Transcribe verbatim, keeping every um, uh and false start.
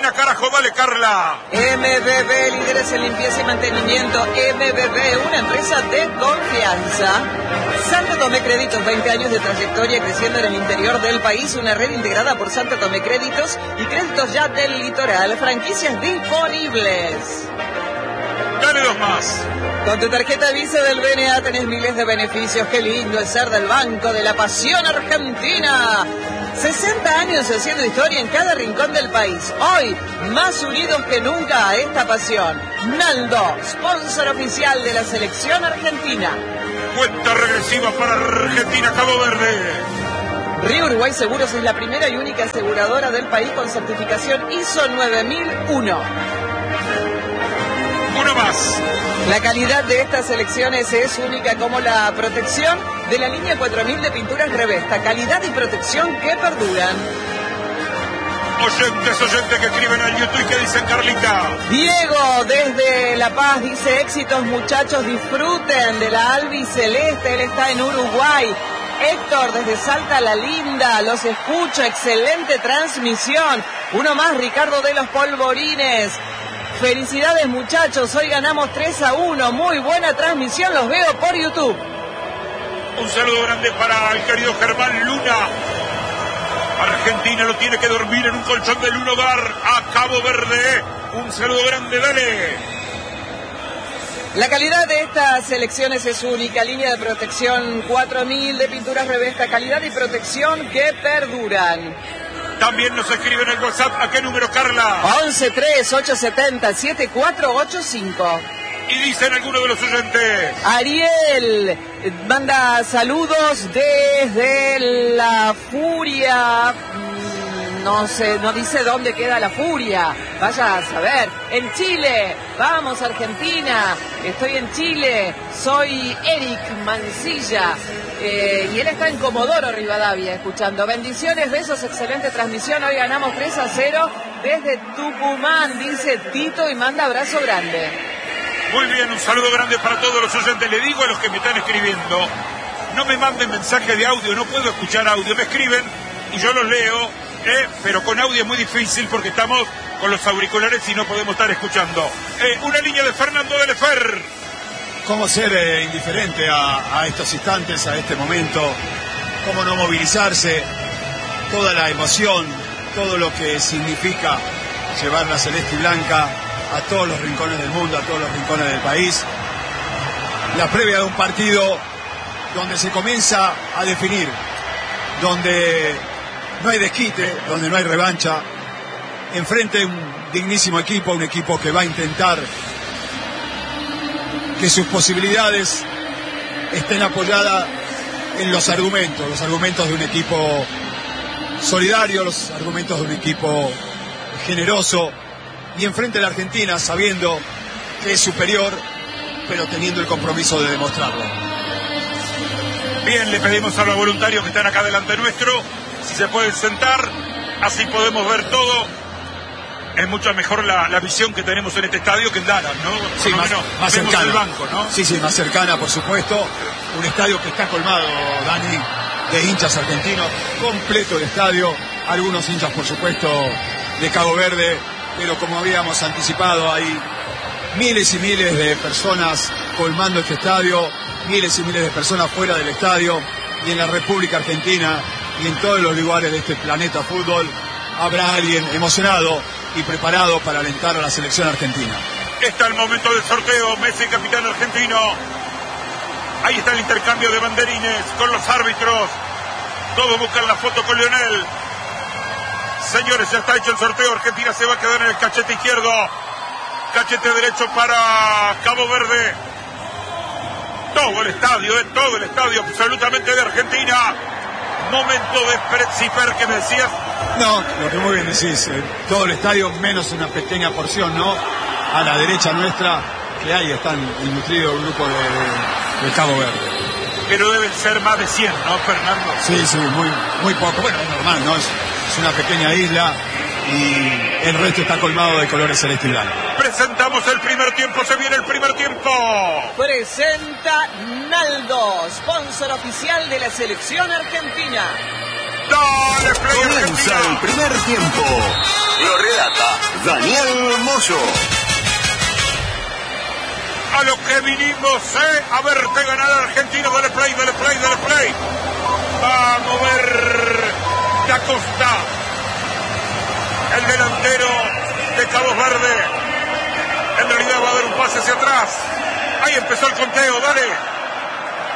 Argentina, carajo, dale, Carla. M B B, líderes en limpieza y mantenimiento. M B B, una empresa de confianza. Santo Tomé Créditos, veinte años de trayectoria creciendo en el interior del país. Una red integrada por Santo Tomé Créditos y Créditos Ya del Litoral. Franquicias disponibles. Dale dos más. Con tu tarjeta Visa del B N A tenés miles de beneficios. Qué lindo es ser del Banco de la Pasión Argentina. sesenta años haciendo historia en cada rincón del país. Hoy, más unidos que nunca a esta pasión. Naldo, sponsor oficial de la selección argentina. Cuenta regresiva para Argentina, Cabo Verde. Río Uruguay Seguros es la primera y única aseguradora del país con certificación I S O nueve mil uno. Uno más. La calidad de estas selecciones es única como la protección de la línea cuatro mil de pinturas Revesta. Calidad y protección que perduran. Oyentes, oyentes que escriben al YouTube y que dicen, Carlita. Diego desde La Paz dice: éxitos muchachos, disfruten de la albiceleste, él está en Uruguay. Héctor desde Salta La Linda, los escucho, excelente transmisión. Uno más, Ricardo de los Polvorines. Felicidades muchachos, hoy ganamos tres a uno, muy buena transmisión, los veo por YouTube. Un saludo grande para el querido Germán Luna. Argentina lo tiene que dormir en un colchón del un hogar a Cabo Verde. Un saludo grande, dale. La calidad de estas selecciones es única, línea de protección cuatro mil de pinturas Revesta, calidad y protección que perduran. También nos escriben en el WhatsApp. ¿A qué número, Carla? once tres ocho siete cero siete cuatro ocho cinco. Y dicen algunos de los oyentes. Ariel manda saludos desde La Furia. No sé, no dice dónde queda La Furia. Vaya a saber. En Chile. Vamos, Argentina. Estoy en Chile. Soy Eric Mancilla. Eh, y él está en Comodoro Rivadavia escuchando. Bendiciones, besos, excelente transmisión. Hoy ganamos tres a cero desde Tucumán, dice Tito, y manda abrazo grande. Muy bien, un saludo grande para todos los oyentes. Le digo a los que me están escribiendo, no me manden mensaje de audio, no puedo escuchar audio. Me escriben y yo los leo, eh, pero con audio es muy difícil porque estamos con los auriculares y no podemos estar escuchando. Eh, una línea de Fernando de Lefer. ¿Cómo ser eh, indiferente a, a estos instantes, a este momento? ¿Cómo no movilizarse? Toda la emoción, todo lo que significa llevar la celeste y blanca a todos los rincones del mundo, a todos los rincones del país. La previa de un partido donde se comienza a definir, donde no hay desquite, donde no hay revancha. Enfrente un dignísimo equipo, un equipo que va a intentar que sus posibilidades estén apoyadas en los argumentos, los argumentos de un equipo solidario, los argumentos de un equipo generoso, y enfrente a la Argentina sabiendo que es superior, pero teniendo el compromiso de demostrarlo. Bien, le pedimos a los voluntarios que están acá delante nuestro, si se pueden sentar, así podemos ver todo. Es mucho mejor la, la visión que tenemos en este estadio que en Dallas, ¿no? Por Sí, más, menos, más vemos cercana. el banco, ¿no? Sí, sí, más cercana, por supuesto. Un estadio que está colmado, Dani, de hinchas argentinos. Completo el estadio. Algunos hinchas, por supuesto, de Cabo Verde. Pero como habíamos anticipado, hay miles y miles de personas colmando este estadio. Miles y miles de personas fuera del estadio. Y en la República Argentina y en todos los lugares de este planeta fútbol habrá alguien emocionado y preparado para alentar a la selección argentina. Está el momento del sorteo. Messi, capitán argentino. Ahí está el intercambio de banderines con los árbitros. Todos buscan la foto con Lionel. Señores, ya está hecho el sorteo. Argentina se va a quedar en el cachete izquierdo. Cachete derecho para Cabo Verde. Todo el estadio, eh, todo el estadio absolutamente de Argentina. Momento de Pretziper, que me decías. No, lo que muy bien decís, eh, todo el estadio menos una pequeña porción, ¿no? A la derecha nuestra, que ahí están el nutrido grupo de, de, de Cabo Verde. Pero deben ser más de cien, ¿no, Fernando? Sí, sí, muy, muy poco. Bueno, es normal, ¿no? Es, es una pequeña isla y el resto está colmado de colores celeste y blanco. Presentamos el primer tiempo, se viene el primer tiempo. Presenta Naldo, sponsor oficial de la selección argentina. Dale, Play Comienza Argentina. el primer tiempo. Lo relata Daniel Moyo. A lo que vinimos, ¿eh? A verte ganar a Argentina. Dale play, dale play, dale play. Vamos a ver Da Costa, el delantero de Cabo Verde. En realidad va a dar un pase hacia atrás. Ahí empezó el conteo, dale.